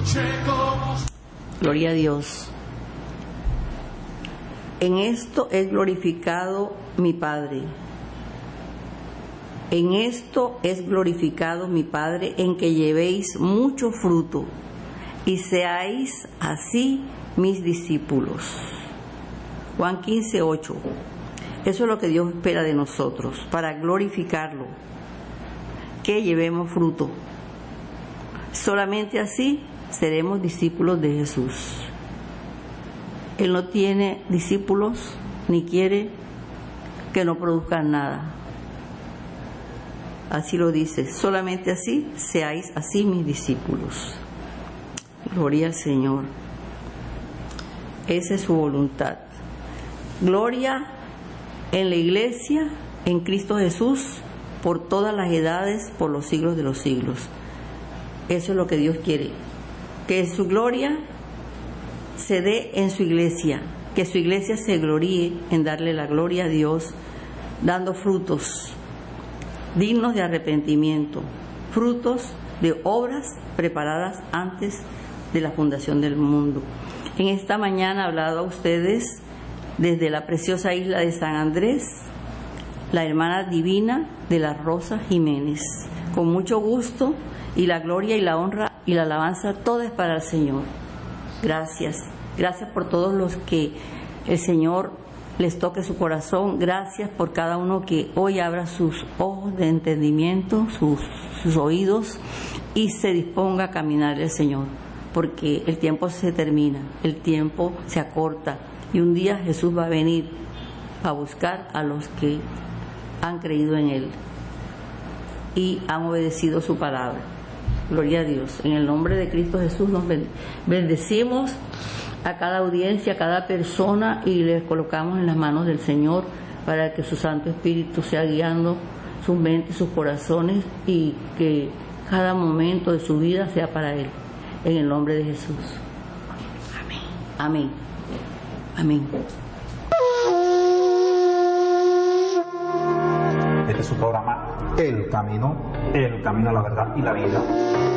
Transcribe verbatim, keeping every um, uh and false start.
Gloria a Dios. En esto es glorificado mi Padre. En esto es glorificado mi Padre, en que llevéis mucho fruto y seáis así mis discípulos. Juan quince, ocho. Eso es lo que Dios espera de nosotros, para glorificarlo, que llevemos fruto. Solamente así seremos discípulos de Jesús. Él no tiene discípulos ni quiere que no produzcan nada. Así lo dice, solamente así seáis así mis discípulos. Gloria al Señor. Esa es su voluntad. Gloria en la iglesia, en Cristo Jesús, por todas las edades, por los siglos de los siglos. Eso es lo que Dios quiere. Que su gloria se dé en su iglesia, que su iglesia se gloríe en darle la gloria a Dios, dando frutos dignos de arrepentimiento, frutos de obras preparadas antes de la fundación del mundo. En esta mañana he hablado a ustedes desde la preciosa isla de San Andrés, la hermana divina de la Rosa Jiménez. Con mucho gusto, y la gloria y la honra y la alabanza, todo es para el Señor. Gracias, gracias por todos los que el Señor les toque su corazón. Gracias por cada uno que hoy abra sus ojos de entendimiento, sus, sus oídos, y se disponga a caminar el Señor, porque el tiempo se termina, el tiempo se acorta, y un día Jesús va a venir a buscar a los que han creído en Él y han obedecido su palabra. Gloria a Dios. En el nombre de Cristo Jesús nos bendecimos a cada audiencia, a cada persona, y les colocamos en las manos del Señor para que su Santo Espíritu sea guiando sus mentes, sus corazones, y que cada momento de su vida sea para Él. En el nombre de Jesús. Amén. Amén. Amén. Este es su programa El Camino, El Camino a la Verdad y la Vida.